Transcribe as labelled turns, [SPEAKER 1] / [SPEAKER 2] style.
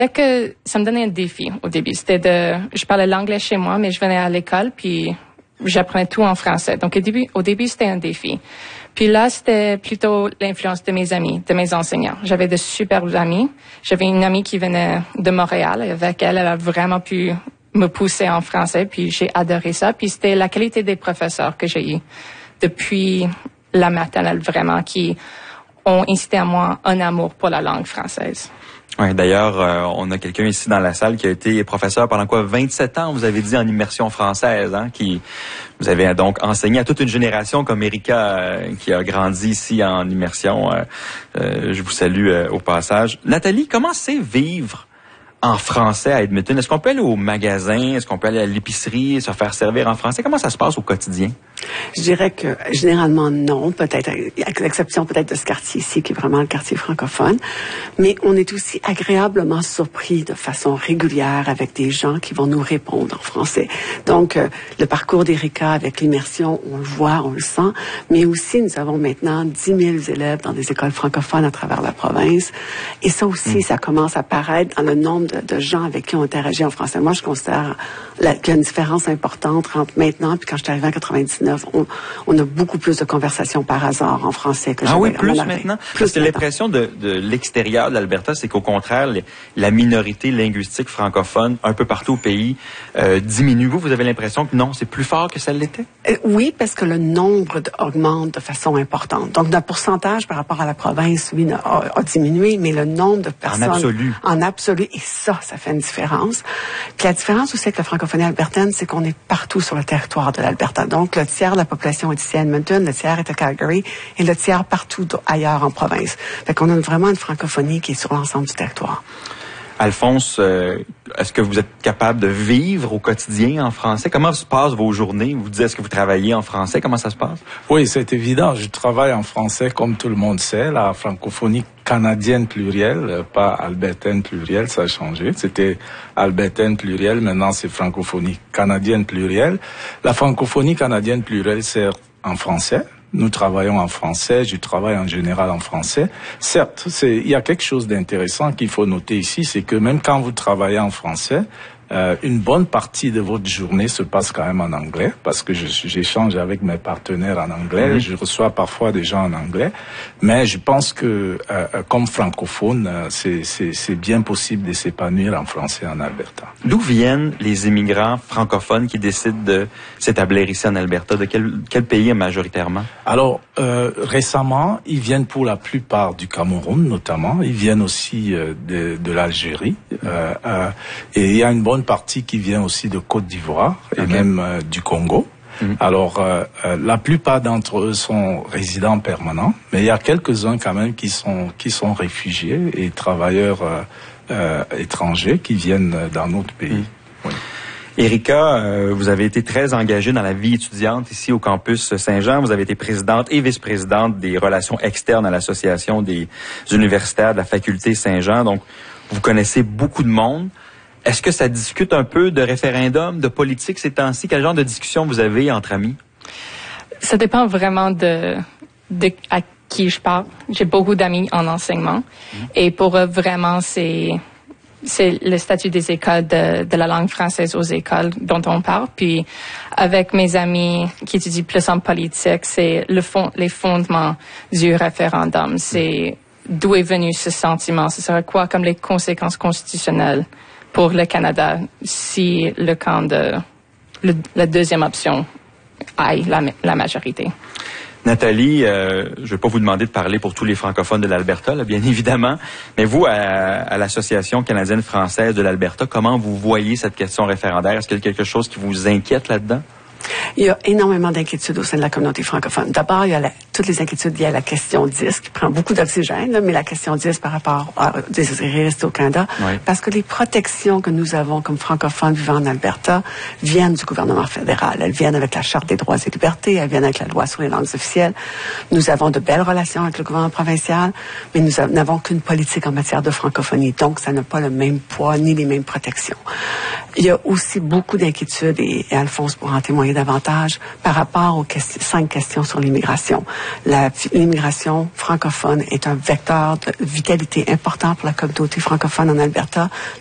[SPEAKER 1] Que ça me donnait un défi au début. Je parlais l'anglais chez moi, mais je venais à l'école, puis j'apprenais tout en français. Donc, au début, c'était un défi. Puis là, c'était plutôt l'influence de mes amis, de mes enseignants. J'avais de super amis. J'avais une amie qui venait de Montréal. Avec elle a vraiment pu me pousser en français, puis j'ai adoré ça. Puis c'était la qualité des professeurs que j'ai eu depuis la maternelle, vraiment, qui ont incité à moi un amour pour la langue française.
[SPEAKER 2] Oui, d'ailleurs, on a quelqu'un ici dans la salle qui a été professeur pendant 27 ans, vous avez dit, en immersion française, hein, vous avez donc enseigné à toute une génération comme Erika qui a grandi ici en immersion. Je vous salue au passage. Nathalie, comment c'est vivre en français à Edmonton? Est-ce qu'on peut aller au magasin? Est-ce qu'on peut aller à l'épicerie, se faire servir en français? Comment ça se passe au quotidien?
[SPEAKER 3] Je dirais que généralement non, peut-être, à l'exception peut-être de ce quartier ici, qui est vraiment le quartier francophone. Mais on est aussi agréablement surpris de façon régulière avec des gens qui vont nous répondre en français. Donc, le parcours d'Erika avec l'immersion, on le voit, on le sent. Mais aussi, nous avons maintenant 10 000 élèves dans des écoles francophones à travers la province. Et ça aussi, ça commence à apparaître dans le nombre de gens avec qui on interagit en français. Moi, je considère qu'il y a une différence importante entre maintenant puis quand je suis arrivée en 99. On a beaucoup plus de conversations par hasard en français que j'avais.
[SPEAKER 2] Ah oui, plus maintenant? Parce que l'impression de l'extérieur de l'Alberta, c'est qu'au contraire, la minorité linguistique francophone, un peu partout au pays, diminue. Vous avez l'impression que non, c'est plus fort que ça l'était?
[SPEAKER 3] Oui, parce que le nombre augmente de façon importante. Donc, notre pourcentage par rapport à la province, oui, a diminué, mais le nombre de personnes...
[SPEAKER 2] En absolu.
[SPEAKER 3] En absolu. Et ça fait une différence. Puis la différence aussi avec la francophonie albertaine, c'est qu'on est partout sur le territoire de l'Alberta. Donc, le tiers de la population est ici à Edmonton, le tiers est à Calgary et le tiers partout ailleurs en province. Fait qu'on a vraiment une francophonie qui est sur l'ensemble du territoire.
[SPEAKER 2] Alphonse, est-ce que vous êtes capable de vivre au quotidien en français? Comment se passent vos journées? Vous dites, est-ce que vous travaillez en français? Comment ça se passe?
[SPEAKER 4] Oui, c'est évident. Je travaille en français, comme tout le monde sait. La francophonie canadienne plurielle, pas albertaine plurielle, ça a changé. C'était albertaine plurielle, maintenant c'est francophonie canadienne plurielle. La francophonie canadienne plurielle sert en français. Nous travaillons en français, je travaille en général en français. Certes, il y a quelque chose d'intéressant qu'il faut noter ici, c'est que même quand vous travaillez en français, une bonne partie de votre journée se passe quand même en anglais, parce que j'échange avec mes partenaires en anglais, je reçois parfois des gens en anglais, mais je pense que comme francophone, c'est bien possible de s'épanouir en français en Alberta.
[SPEAKER 2] D'où viennent les immigrants francophones qui décident de s'établir ici en Alberta? De quel pays majoritairement?
[SPEAKER 4] Alors, récemment, ils viennent pour la plupart du Cameroun, notamment. Ils viennent aussi de l'Algérie. Et il y a une bonne partie qui vient aussi de Côte d'Ivoire et même du Congo. Alors, la plupart d'entre eux sont résidents permanents, mais il y a quelques-uns quand même qui sont réfugiés et travailleurs étrangers qui viennent dans notre pays. Oui.
[SPEAKER 2] Erika, vous avez été très engagée dans la vie étudiante ici au campus Saint-Jean. Vous avez été présidente et vice-présidente des relations externes à l'Association des universitaires de la faculté Saint-Jean. Donc, vous connaissez beaucoup de monde. Est-ce que ça discute un peu de référendum, de politique ces temps-ci? Quel genre de discussion vous avez entre amis?
[SPEAKER 1] Ça dépend vraiment de à qui je parle. J'ai beaucoup d'amis en enseignement. Et pour eux, vraiment, c'est le statut des écoles de la langue française aux écoles dont on parle. Puis avec mes amis qui étudient plus en politique, c'est les fondements du référendum. C'est d'où est venu ce sentiment. Ce serait quoi comme les conséquences constitutionnelles pour le Canada si le camp de la deuxième option aille la majorité?
[SPEAKER 2] Nathalie, je ne vais pas vous demander de parler pour tous les francophones de l'Alberta, là, bien évidemment, mais vous, à l'Association canadienne-française de l'Alberta, comment vous voyez cette question référendaire? Est-ce qu'il y a quelque chose qui vous inquiète là-dedans?
[SPEAKER 3] Il y a énormément d'inquiétudes au sein de la communauté francophone. D'abord, il y a toutes les inquiétudes liées à la question 10, qui prend beaucoup d'oxygène, mais la question 10 par rapport à désirer rester au Canada, parce que les protections que nous avons comme francophones vivant en Alberta viennent du gouvernement fédéral. Elles viennent avec la Charte des droits et libertés, elles viennent avec la loi sur les langues officielles. Nous avons de belles relations avec le gouvernement provincial, mais nous n'avons qu'une politique en matière de francophonie, donc ça n'a pas le même poids ni les mêmes protections. Il y a aussi beaucoup d'inquiétudes, et Alphonse pourra en témoigner davantage, par rapport aux 5 questions sur l'immigration. L'immigration francophone est un vecteur de vitalité important pour la communauté francophone en Alberta.